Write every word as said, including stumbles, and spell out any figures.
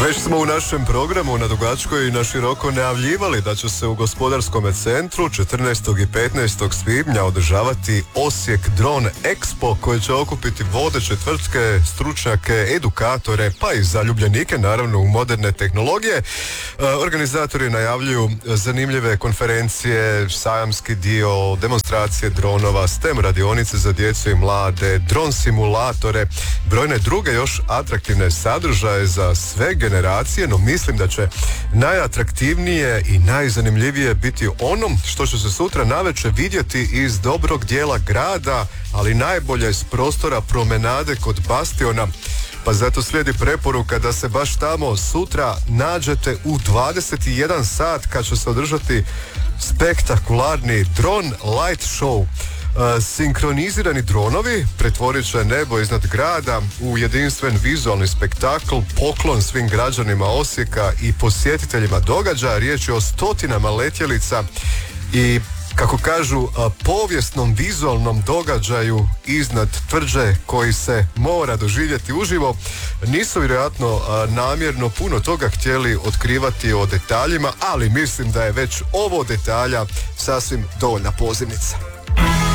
Već smo u našem programu na dugačko i na široko najavljivali da će se u gospodarskom centru četrnaestog i petnaestog svibnja održavati Osijek Drone Expo, koji će okupiti vodeće tvrtke, stručnjake, edukatore pa i zaljubljenike naravno u moderne tehnologije. Organizatori najavljuju zanimljive konferencije, sajamski dio, demonstracije dronova, STEM radionice za djecu i mlade, dron simulatore, brojne druge još atraktivne sadržaje za sve generacije, no mislim da će najatraktivnije i najzanimljivije biti ono što će se sutra navečer vidjeti iz dobrog dijela grada, ali najbolje iz prostora promenade kod Bastiona. Pa zato slijedi preporuka da se baš tamo sutra nađete u dvadeset i jedan sat kad će se održati spektakularni Drone Light Show. Uh, sinkronizirani dronovi pretvorit će nebo iznad grada u jedinstven vizualni spektakl, poklon svim građanima Osijeka i posjetiteljima događaja. Riječ je o stotinama letjelica i, kako kažu, uh, povijesnom vizualnom događaju iznad tvrđe koji se mora doživjeti uživo. Nisu vjerojatno uh, namjerno puno toga htjeli otkrivati o detaljima, ali mislim da je već ovo detalja sasvim dovoljna pozivnica.